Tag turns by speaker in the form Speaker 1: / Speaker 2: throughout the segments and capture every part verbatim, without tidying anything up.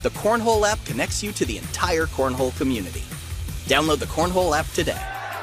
Speaker 1: The Cornhole app connects you to the entire Cornhole community. Download the Cornhole app today.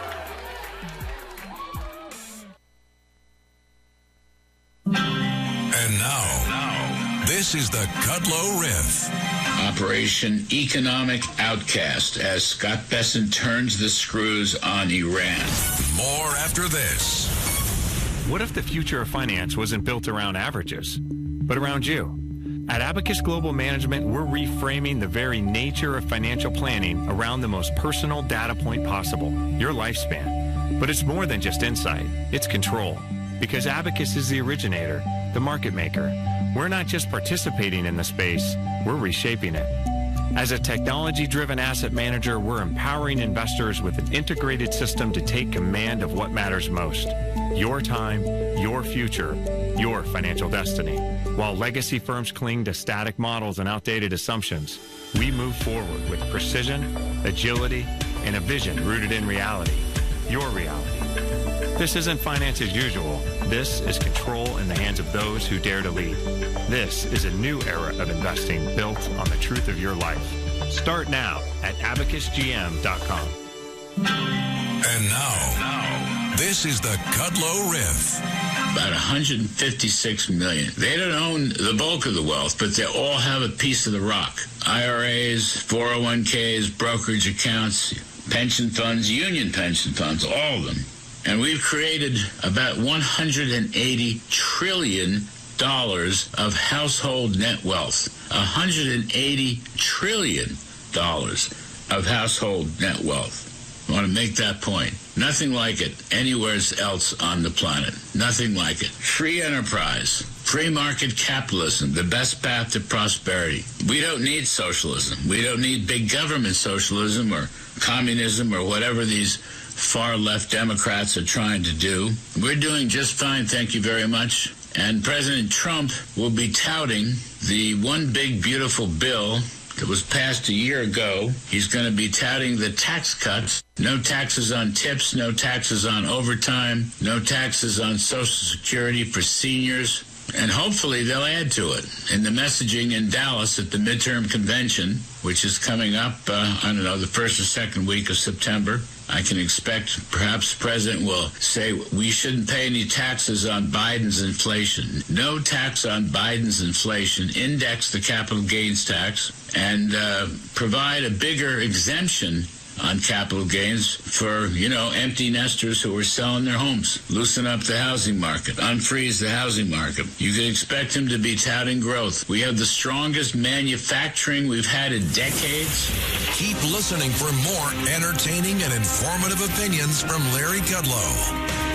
Speaker 2: And now, now, this is the Kudlow Riff.
Speaker 3: Operation Economic Outcast as Scott Bessent turns the screws on Iran.
Speaker 2: More after this.
Speaker 4: What if the future of finance wasn't built around averages, but around you? At Abacus Global Management, we're reframing the very nature of financial planning around the most personal data point possible, your lifespan. But it's more than just insight, it's control. Because Abacus is the originator, the market maker. We're not just participating in the space, we're reshaping it. As a technology-driven asset manager, we're empowering investors with an integrated system to take command of what matters most. Your time, your future, your financial destiny. While legacy firms cling to static models and outdated assumptions, we move forward with precision, agility, and a vision rooted in reality. Your reality. This isn't finance as usual. This is control in the hands of those who dare to lead. This is a new era of investing built on the truth of your life. Start now at abacus g m dot com.
Speaker 2: And now, now, this is the Kudlow Riff.
Speaker 3: About one hundred fifty-six million. They don't own the bulk of the wealth, but they all have a piece of the rock. I R As, four oh one k's, brokerage accounts, pension funds, union pension funds, all of them. And we've created about one hundred eighty trillion dollars of household net wealth. one hundred eighty trillion dollars of household net wealth. I want to make that point. Nothing like it anywhere else on the planet. Nothing like it. Free enterprise. Free market capitalism, the best path to prosperity. We don't need socialism. We don't need big government socialism or communism or whatever these far-left Democrats are trying to do. We're doing just fine, thank you very much. And President Trump will be touting the one big, beautiful bill that was passed a year ago. He's going to be touting the tax cuts. No taxes on tips, no taxes on overtime, no taxes on Social Security for seniors. And hopefully they'll add to it in the messaging in Dallas at the midterm convention, which is coming up, uh, I don't know, the first or second week of September. I can expect perhaps the president will say we shouldn't pay any taxes on Biden's inflation. No tax on Biden's inflation. Index the capital gains tax and uh, provide a bigger exemption on capital gains for, you know, empty nesters who are selling their homes. Loosen up the housing market. Unfreeze the housing market. You can expect him to be touting growth. We have the strongest manufacturing we've had in decades.
Speaker 2: Keep listening for more entertaining and informative opinions from Larry Kudlow.